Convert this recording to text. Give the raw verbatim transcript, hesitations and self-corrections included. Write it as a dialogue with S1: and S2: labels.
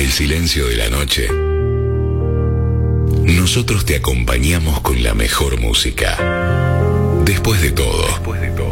S1: el silencio de la noche, nosotros te acompañamos con la mejor música. Después de todo, Después de todo.